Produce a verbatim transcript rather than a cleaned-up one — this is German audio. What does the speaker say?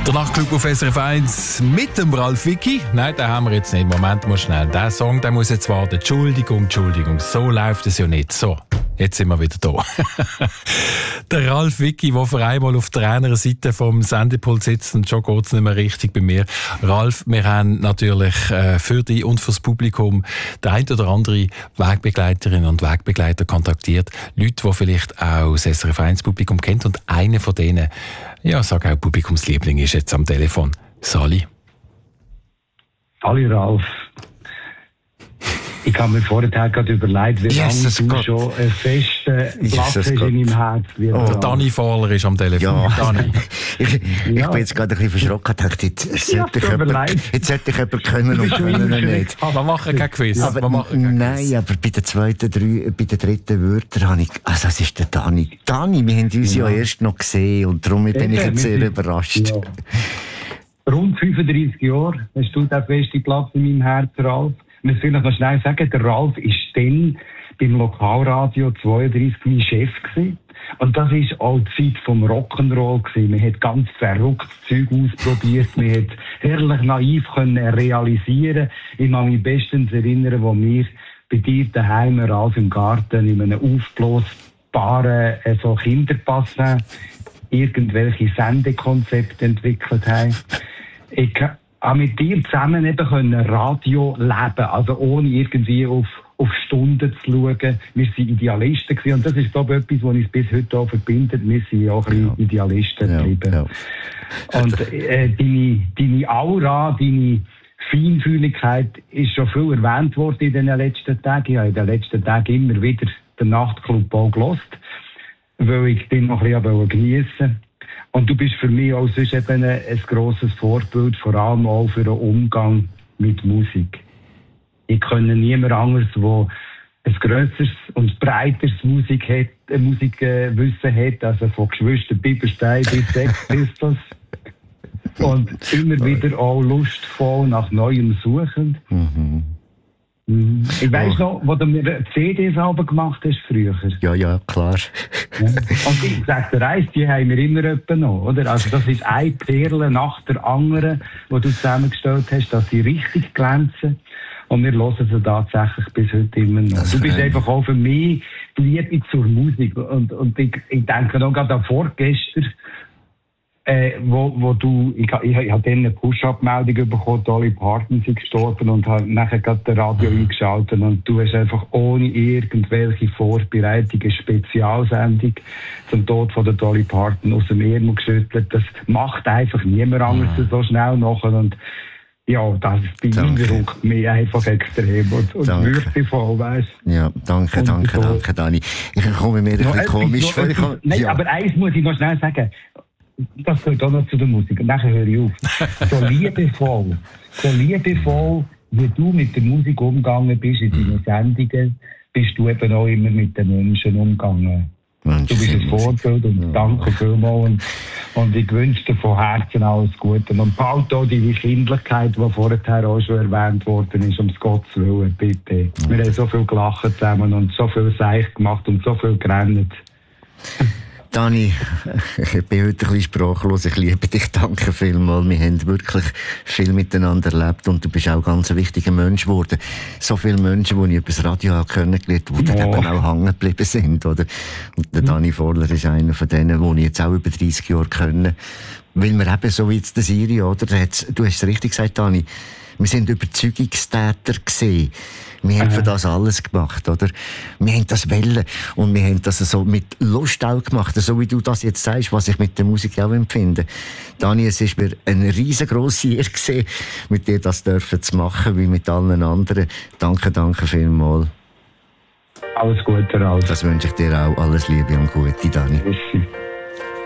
Der Nachtclub auf S R F eins mit dem Ralf Vicki. Nein, den haben wir jetzt nicht. Moment mal schnell. Der Song, der muss jetzt warten. Entschuldigung, Entschuldigung. So läuft es ja nicht. So, jetzt sind wir wieder da. Der Ralf Vicki, der für einmal auf der anderen Seite vom Sendepult sitzt, und schon geht es nicht mehr richtig bei mir. Ralf, wir haben natürlich äh, für dich und fürs Publikum der ein oder andere Wegbegleiterinnen und Wegbegleiter kontaktiert. Leute, die vielleicht auch das S R F eins Publikum kennt, und einer von denen, ja, sag auch Publikumsliebling, ist jetzt am Telefon. Sali. Sali Ralf. Ich habe mir vorher gerade überlegt, wie Jesus lange du Gott. schon einen festen Platz hast in meinem Herz. Wie Oh, der Dani Fahler ist am Telefon. Ja. Dani. Ich, ich Ja. bin jetzt gerade ein bisschen verschrocken. Ich dachte, jetzt Ja, sollte ich tut mir jemand, leid. jetzt sollte ich jemand können und können nicht. Wir machen kein Quiz. Aber wir machen kein nein, Quiz. aber bei den zweiten, drei, bei den dritten Wörtern habe ich, also das ist der Dani. Dani, wir haben uns ja, Ja. erst noch gesehen und darum bin ich Eben, jetzt wir sehr sind- überrascht. Ja. Rund fünfunddreißig Jahre hast du den festen Platz in meinem Herz, Ralf. Ich muss vielleicht noch schnell sagen, der Ralf war dann beim Lokalradio zweiunddreißig mein Chef gewesen. Und das war auch die Zeit vom Rock'n'Roll gewesen. Man hat ganz verrücktes Zeug ausprobiert. Man hat herrlich naiv können realisieren. Ich kann mich bestens erinnern, wo wir bei dir daheim, Ralf, im Garten, in einem aufblasbaren äh, so Kinderbassin irgendwelche Sendekonzepte entwickelt haben. Ich habe mit dir zusammen eben können Radio leben, also ohne irgendwie auf, auf Stunden zu schauen. Wir waren Idealisten gewesen. Und das ist, glaube ich, etwas, was uns bis heute auch verbindet. Wir sind auch ein bisschen Ja. Idealisten Ja, geblieben. ja. Und äh, deine, deine Aura, deine Feinfühligkeit ist schon viel erwähnt worden in den letzten Tagen. Ich habe in den letzten Tagen immer wieder den Nachtclub auch gehört, weil ich den noch ein bisschen geniessen wollte. Und du bist für mich auch sonst eben ein, ein grosses Vorbild, vor allem auch für den Umgang mit Musik. Ich kenne niemand anderes, der ein grösseres und breiteres Musik hat, äh, Musikwissen hat, also von Geschwister Bieberstein bis Sex Pistols. Und immer wieder auch lustvoll nach Neuem suchend. Mhm. Mhm. Ich weiss Oh. noch, wo du mir C Ds aber gemacht hast früher. Ja, ja, klar. Ja. Und ich sag dir eins, die haben wir immer etwa noch, oder? Also das ist eine Perle nach der anderen, die du zusammengestellt hast, dass sie richtig glänzen. Und wir hören sie tatsächlich bis heute immer noch. Das Du bist freut mich. einfach auch für mich die Liebe zur Musik. Und, und ich, ich denke noch gerade an vorgestern, äh, wo, wo du, ich, ich, ich habe dann eine Push-Up-Meldung bekommen, Dolly Parton ist gestorben, und habe nachher gerade das Radio eingeschaltet, und du hast einfach ohne irgendwelche Vorbereitung eine Spezialsendung zum Tod von der Dolly Parton aus dem Ärmel geschüttelt. Das macht einfach niemand anders so schnell nachher, und ja, das beeindruckt mich einfach extrem und, und Danke. würdevoll, weißt du. Ja, danke, Und danke, so. danke, Dani. Ich komme mir ein bisschen etwas- komisch noch vor. Ich etwas- komme- Nein, ja. aber eins muss ich noch schnell sagen. Das gehört auch noch zu der Musik. Und nachher höre ich auf. So liebevoll, so liebevoll, wie du mit der Musik umgegangen bist in deinen Sendungen, bist du eben auch immer mit den Menschen umgegangen. Mensch, Du bist ein sind Vorbild, und Ja. danke vielmals. Und, und ich wünsche dir von Herzen alles Gute. Und behalte auch deine Kindlichkeit, die vorher auch schon erwähnt worden ist, um Gottes Willen, bitte. Wir haben so viel gelacht zusammen und so viel Seich gemacht und so viel gerannt. Dani, ich bin heute ein bisschen sprachlos. Ich liebe dich, danke vielmals. Wir haben wirklich viel miteinander erlebt, und du bist auch ganz ein wichtiger Mensch geworden. So viele Menschen, die ich über das Radio habe kennengelernt, die dann Oh. eben auch hängen geblieben sind, oder? Und der Dani Fahler ist einer von denen, die ich jetzt auch über dreißig Jahre kenne. Weil wir eben so wie jetzt der Siri, oder? Der hat's- Du hast es richtig gesagt, Dani. Wir sind Überzeugungstäter gewesen. Wir haben für das alles gemacht, oder? Wir haben das wollen, und wir haben das so mit Lust auch gemacht, so wie du das jetzt sagst, was ich mit der Musik auch empfinde. Dani, es ist mir eine riesengroße Ehre gewesen, mit dir das dürfen zu machen, wie mit allen anderen. Danke, danke vielmals. Alles Gute, Ralf. Das wünsche ich dir auch. Alles Liebe und Gute, Dani. Merci.